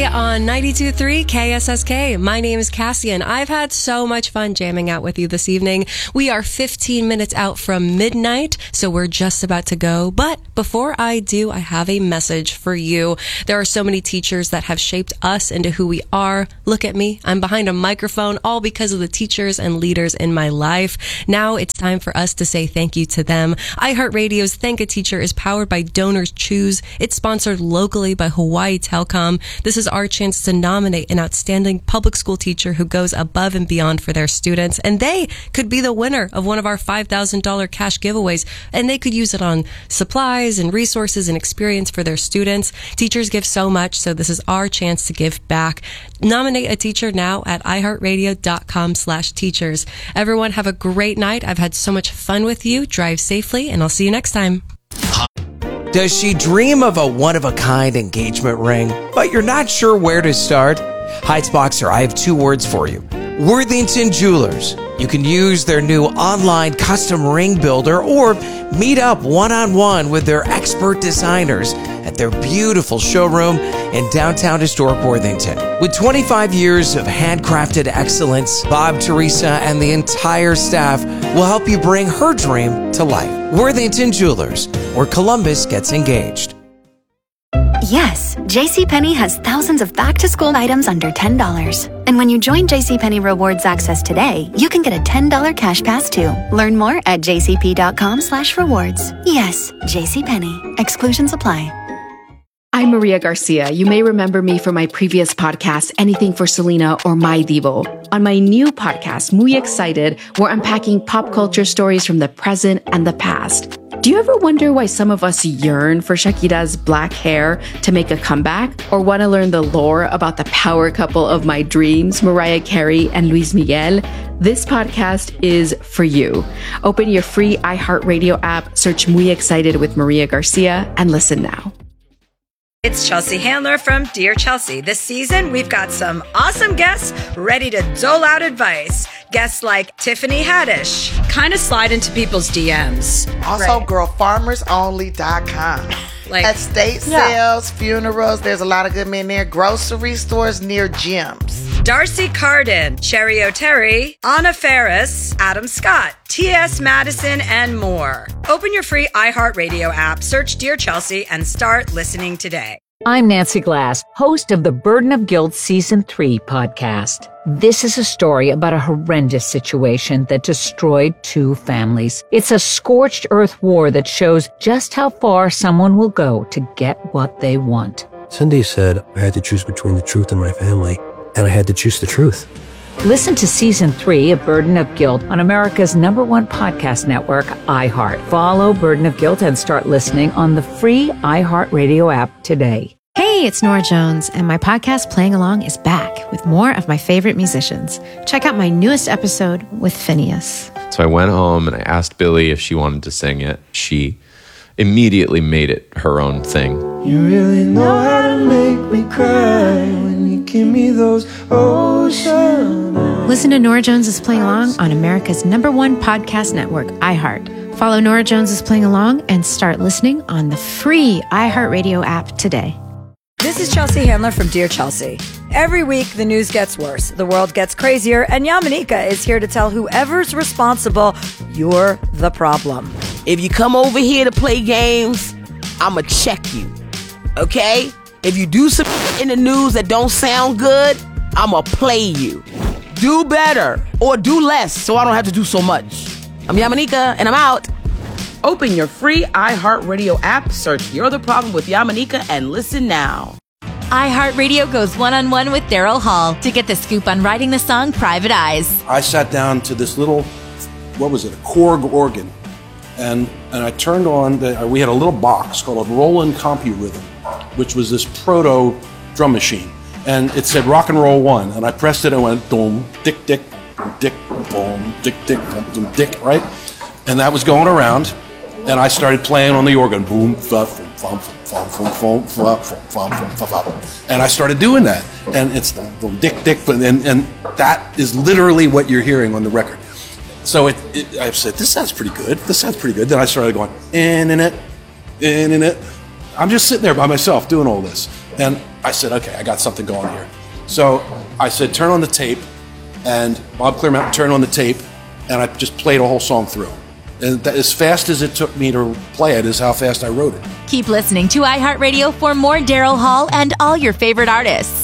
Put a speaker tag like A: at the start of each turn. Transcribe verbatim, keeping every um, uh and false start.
A: On ninety-two point three K S S K. My name is Cassie, and I've had so much fun jamming out with you this evening. We are fifteen minutes out from midnight, so we're just about to go. But before I do, I have a message for you. There are so many teachers that have shaped us into who we are. Look at me. I'm behind a microphone, all because of the teachers and leaders in my life. Now it's time for us to say thank you to them. iHeartRadio's Thank a Teacher is powered by Donors Choose. It's sponsored locally by Hawaii Telcom. This is our chance to nominate an outstanding public school teacher who goes above and beyond for their students, and they could be the winner of one of our five thousand dollars cash giveaways, and they could use it on supplies and resources and experience for their students. Teachers give so much, so this is our chance to give back. Nominate a teacher now at iHeartRadio.com slash teachers. Everyone have a great night. I've had so much fun with you. Drive safely, and I'll see you next time.
B: Does she dream of a one-of-a-kind engagement ring, but you're not sure where to start? Heights Boxer, I have two words for you. Worthington Jewelers. You can use their new online custom ring builder or meet up one-on-one with their expert designers at their beautiful showroom in downtown historic Worthington. With twenty-five years of handcrafted excellence, Bob, Teresa, and the entire staff will help you bring her dream to life. Worthington Jewelers, where Columbus gets engaged.
C: Yes, JCPenney has thousands of back-to-school items under ten dollars. And when you join JCPenney Rewards Access today, you can get a ten dollars cash pass too. Learn more at jcp.com slash rewards. Yes, JCPenney. Exclusions apply.
D: I'm Maria Garcia. You may remember me from my previous podcast, Anything for Selena or My Divo. On my new podcast, Muy Excited, we're unpacking pop culture stories from the present and the past. Do you ever wonder why some of us yearn for Shakira's black hair to make a comeback? Or want to learn the lore about the power couple of my dreams, Mariah Carey and Luis Miguel? This podcast is for you. Open your free iHeartRadio app, search Muy Excited with Maria Garcia, and listen now.
E: It's Chelsea Handler from Dear Chelsea. This season, we've got some awesome guests ready to dole out advice. Guests like Tiffany Haddish, kind of slide into people's D Ms.
F: Also,
E: right.
F: girl farmers only dot com.
E: Like,
F: estate
E: yeah.
F: sales, funerals, there's a lot of good men there. Grocery stores near gyms.
E: Darcy Carden, Cherry O'Terry, Anna Faris, Adam Scott, T S. Madison, and more. Open your free iHeartRadio app, search Dear Chelsea, and start listening today.
G: I'm Nancy Glass, host of the Burden of Guilt Season three podcast. This is a story about a horrendous situation that destroyed two families. It's a scorched earth war that shows just how far someone will go to get what they want.
H: Cindy said I had to choose between the truth and my family, and I had to choose the truth.
G: Listen to Season three of Burden of Guilt on America's number one podcast network, iHeart. Follow Burden of Guilt and start listening on the free iHeartRadio app today.
I: Hey, it's Nora Jones, and my podcast Playing Along is back with more of my favorite musicians. Check out my newest episode with Phineas.
J: So I went home and I asked Billy if she wanted to sing it. She immediately made it her own thing.
K: You really know how to make me cry when you give me those ocean eyes.
I: Listen to Nora Jones' Playing Along on America's number one podcast network, iHeart. Follow Nora Jones' Playing Along and start listening on the free iHeartRadio app today.
E: This is Chelsea Handler from Dear Chelsea. Every week, the news gets worse, the world gets crazier, and Yamanika is here to tell whoever's responsible, you're the problem.
L: If you come over here to play games, I'ma check you, okay? If you do some in the news that don't sound good, I'ma play you. Do better, or do less, so I don't have to do so much. I'm Yamanika, and I'm out. Open your free iHeartRadio app, search You're the Problem with Yamanika, and listen now.
M: iHeartRadio goes one-on-one with Daryl Hall to get the scoop on writing the song Private Eyes.
N: I sat down to this little, what was it, a Korg organ, and and I turned on, the, we had a little box called a Roland CompuRhythm, which was this proto drum machine, and it said rock and roll one, and I pressed it and went, boom, dick, dick, dick, boom, dick, dick, boom, boom, dick, right? And that was going around. And I started playing on the organ, boom, fa, fum, fum, fum, fum, fum, fum, fum, fum, fum, fum, and I started doing that, and it's the dick, dick, and and that is literally what you're hearing on the record. So it, it, I said, this sounds pretty good. This sounds pretty good. Then I started going in and it, in and it. I'm just sitting there by myself doing all this, and I said, okay, I got something going here. So I said, turn on the tape, and Bob Clearmountain turned on the tape, and I just played a whole song through. And that, as fast as it took me to play it is how fast I wrote it.
M: Keep listening to iHeartRadio for more Daryl Hall and all your favorite artists.